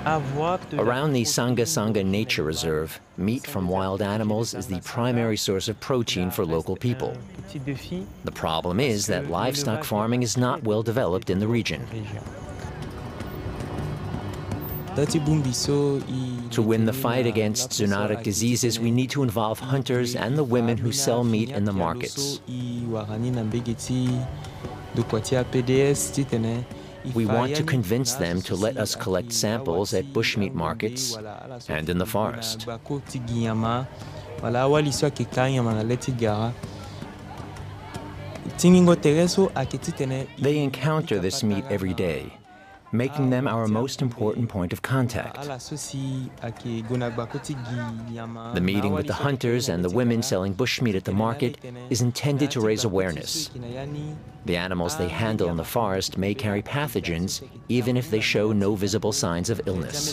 Around the Sanga Sanga Nature Reserve, meat from wild animals is the primary source of protein for local people. The problem is that livestock farming is not well developed in the region. To win the fight against zoonotic diseases, we need to involve hunters and the women who sell meat in the markets. We want to convince them to let us collect samples at bushmeat markets and in the forest. They encounter this meat every day, making them our most important point of contact. The meeting with the hunters and the women selling bushmeat at the market is intended to raise awareness. The animals they handle in the forest may carry pathogens, even if they show no visible signs of illness.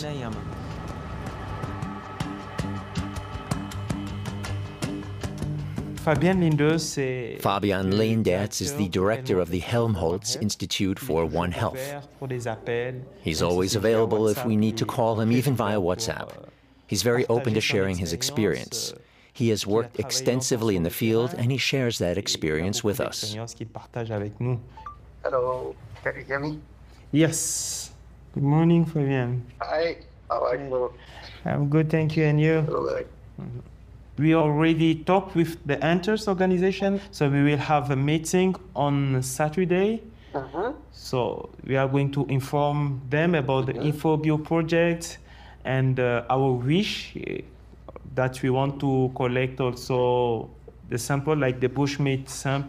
Fabian Leendertz is the director of the Helmholtz Institute for One Health. He's always available if we need to call him, even via WhatsApp. He's very open to sharing his experience. He has worked extensively in the field, and he shares that experience with us. Hello, can you hear me? Yes. Good morning, Fabian. Hi, how are you? I'm good, thank you, and you? Hello. We already talked with the Hunters organization, so we will have a meeting on Saturday. So we are going to inform them about the InfoBio project and our wish that we want to collect also the sample, like the bushmeat sample.